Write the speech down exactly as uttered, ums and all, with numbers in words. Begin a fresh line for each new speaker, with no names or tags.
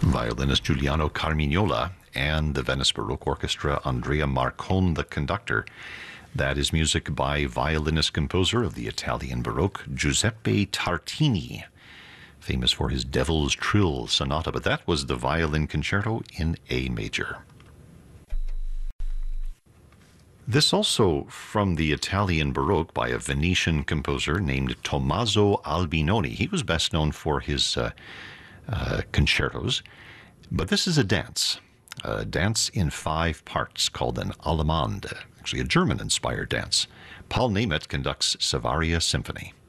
violinist Giuliano Carmignola, and the Venice Baroque Orchestra, Andrea Marcon, the conductor. That is music by violinist-composer of the Italian Baroque, Giuseppe Tartini, famous for his Devil's Trill Sonata, but that was the violin concerto in A major. This also from the Italian Baroque by a Venetian composer named Tommaso Albinoni. He was best known for his uh, uh, concertos, but this is a dance, a dance in five parts called an Allemande, actually a German-inspired dance. Paul Nemeth conducts Savaria Symphony.